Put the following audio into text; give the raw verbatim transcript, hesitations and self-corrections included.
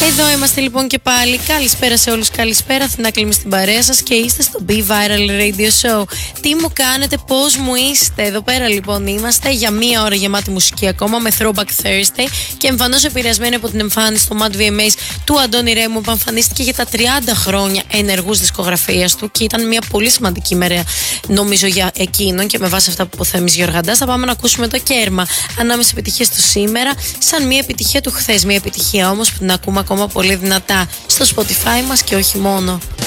Εδώ είμαστε λοιπόν και πάλι. Καλησπέρα σε όλους, καλησπέρα. Αθηνά Κλίμη στην παρέα σας και είστε στο Be Viral Radio Show. Τι μου κάνετε, πώς μου είστε? Εδώ πέρα λοιπόν είμαστε για μία ώρα γεμάτη μουσική ακόμα με Throwback Thursday και εμφανώς επηρεασμένη από την εμφάνιση στο Mad βι εμ έις του Αντώνη Ρέμου που εμφανίστηκε για τα τριάντα χρόνια ενεργούς δισκογραφίας του και ήταν μια πολύ σημαντική μέρα νομίζω για εκείνον και με βάση αυτά που υποθέμεις Γιώργαντάς θα πάμε να ακούσουμε το κέρμα ανάμεσα επιτυχίες του σήμερα σαν μια επιτυχία του χθες, μια επιτυχία όμως που την ακούμε ακόμα πολύ δυνατά στο Spotify μας και όχι μόνο.